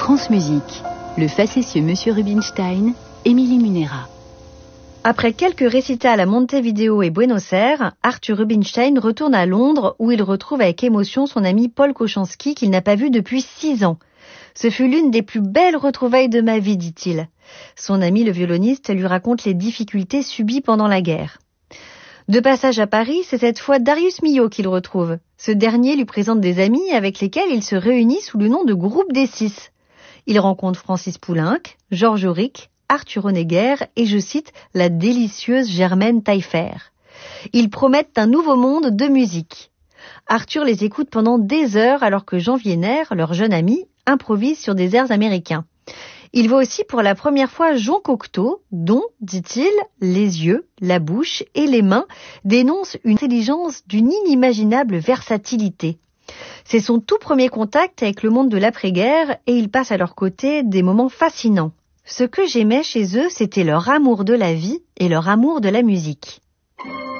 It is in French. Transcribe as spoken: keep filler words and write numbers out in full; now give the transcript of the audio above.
France Musique, le facétieux Monsieur Rubinstein, Émilie Munera. Après quelques récitals à Montevideo et Buenos Aires, Arthur Rubinstein retourne à Londres où il retrouve avec émotion son ami Paul Koscianski qu'il n'a pas vu depuis six ans. Ce fut l'une des plus belles retrouvailles de ma vie, dit-il. Son ami, le violoniste, lui raconte les difficultés subies pendant la guerre. De passage à Paris, c'est cette fois Darius Milhaud qu'il retrouve. Ce dernier lui présente des amis avec lesquels il se réunit sous le nom de Groupe des Six. Il rencontre Francis Poulenc, Georges Auric, Arthur Honegger et, je cite, la délicieuse Germaine Taillefer. Ils promettent un nouveau monde de musique. Arthur les écoute pendant des heures alors que Jean Wiener, leur jeune ami, improvise sur des airs américains. Il voit aussi pour la première fois Jean Cocteau, dont, dit-il, les yeux, la bouche et les mains dénoncent une intelligence d'une inimaginable versatilité. C'est son tout premier contact avec le monde de l'après-guerre et il passe à leur côté des moments fascinants. Ce que j'aimais chez eux, c'était leur amour de la vie et leur amour de la musique.